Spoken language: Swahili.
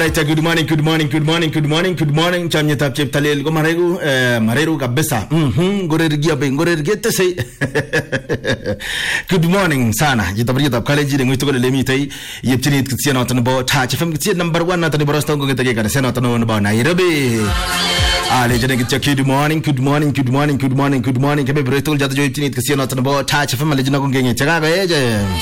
Alright, good morning. Chamnya tap chep talel ko mareru kabisa. Gorerigete say. Good morning sana. Jita college de ngito le mitai. Yeptinit kitsena tan bo touch FM kitsi number 1 na tan borosta ko ngita ke sena tan no ba Nairobi. Ale jene kitsi good morning. Kebe bretol jata jo yeptinit kitsena tan bo touch FM le jina ko ngenge chaga ga je.